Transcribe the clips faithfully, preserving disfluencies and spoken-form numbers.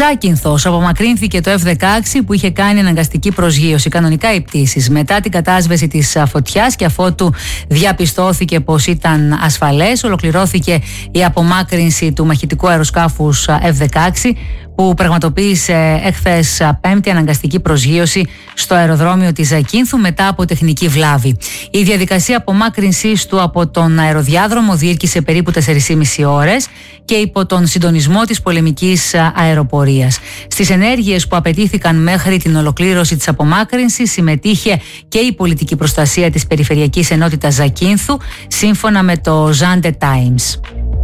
Ζάκυνθος, απομακρύνθηκε το εφ δεκαέξι που είχε κάνει αναγκαστική προσγείωση. Κανονικά οι πτήσεις. Μετά την κατάσβεση της φωτιάς και αφότου διαπιστώθηκε πως ήταν ασφαλές, ολοκληρώθηκε η απομάκρυνση του μαχητικού αεροσκάφους εφ δεκαέξι που πραγματοποίησε εχθές Πέμπτη αναγκαστική προσγείωση στο αεροδρόμιο της Ζακύνθου μετά από τεχνική βλάβη. Η διαδικασία απομάκρυνσης του από τον αεροδιάδρομο διήρκησε περίπου τέσσερις και μισή ώρες και υπό τον συντονισμό της πολεμικής αεροπορίας. Στις ενέργειες που απαιτήθηκαν μέχρι την ολοκλήρωση της απομάκρυνσης συμμετείχε και η πολιτική προστασία της Περιφερειακής Ενότητας Ζακύνθου, σύμφωνα με το Zante Times.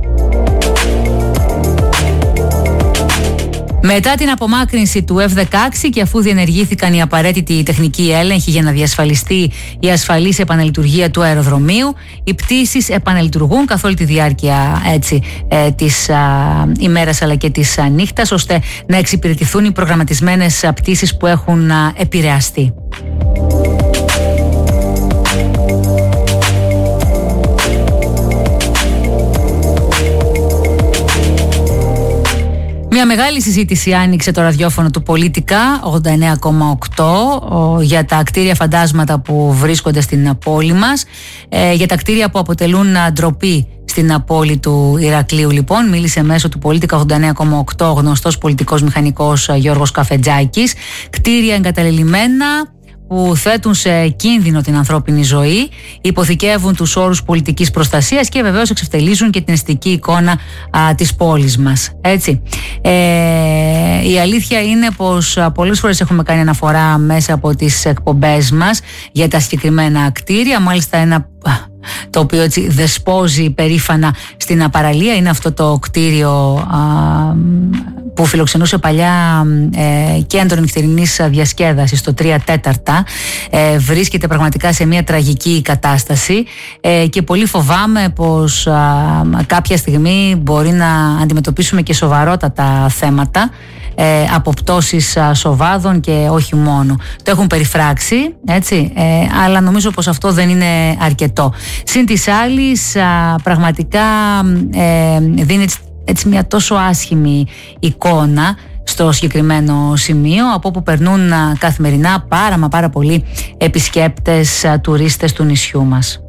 Μετά την απομάκρυνση του εφ δεκαέξι και αφού διενεργήθηκαν οι απαραίτητοι τεχνικοί έλεγχοι για να διασφαλιστεί η ασφαλής επαναλειτουργία του αεροδρομίου, οι πτήσεις επαναλειτουργούν καθ' όλη τη διάρκεια έτσι, ε, της α, ημέρας αλλά και της α, νύχτας, ώστε να εξυπηρετηθούν οι προγραμματισμένες α, πτήσεις που έχουν α, επηρεαστεί. Μια μεγάλη συζήτηση άνοιξε το ραδιόφωνο του Πολιτικά ογδόντα εννέα κόμμα οκτώ για τα κτίρια φαντάσματα που βρίσκονται στην πόλη μας, ε, για τα κτίρια που αποτελούν ντροπή στην πόλη του Ηρακλείου. Λοιπόν, μίλησε μέσω του Πολίτικα ογδόντα εννέα κόμμα οκτώ ο γνωστός πολιτικός μηχανικός Γιώργος Καφετζάκης. Κτίρια εγκαταλελειμμένα που θέτουν σε κίνδυνο την ανθρώπινη ζωή, υποθηκεύουν τους όρους πολιτικής προστασίας και βεβαίως εξευτελίζουν και την αισθητική εικόνα α, της πόλης μας. Έτσι. Ε, η αλήθεια είναι πως α, πολλές φορές έχουμε κάνει αναφορά μέσα από τις εκπομπές μας για τα συγκεκριμένα κτίρια. Μάλιστα ένα το οποίο έτσι δεσπόζει περήφανα στην παραλία είναι αυτό το κτίριο α, που φιλοξενούσε παλιά ε, κέντρο νυχτερινής διασκέδασης, το τρία τέταρτα. Ε, βρίσκεται πραγματικά σε μια τραγική κατάσταση ε, και πολύ φοβάμαι πως α, κάποια στιγμή μπορεί να αντιμετωπίσουμε και σοβαρότατα θέματα, ε, από πτώσεις α, σοβάδων και όχι μόνο. Το έχουν περιφράξει, έτσι, ε, αλλά νομίζω πως αυτό δεν είναι αρκετό. Συν της άλλης, α, πραγματικά ε, δίνει έτσι μια τόσο άσχημη εικόνα στο συγκεκριμένο σημείο, από όπου περνούν α, καθημερινά πάρα μα πάρα πολλοί επισκέπτες, α, τουρίστες του νησιού μας.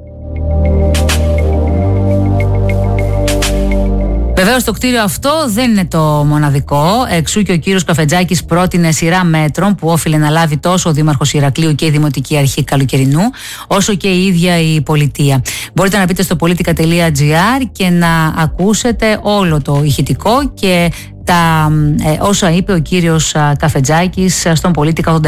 Βεβαίως το κτίριο αυτό δεν είναι το μοναδικό, εξού και ο κύριος Καφετζάκης πρότεινε σειρά μέτρων που όφιλε να λάβει τόσο ο Δήμαρχος Ηρακλείου και η Δημοτική Αρχή Καλοκαιρινού, όσο και η ίδια η πολιτεία. Μπορείτε να μπείτε στο politica τελεία gr και να ακούσετε όλο το ηχητικό και τα ε, όσα είπε ο κύριος Καφετζάκης στον Πολίτικα ογδόντα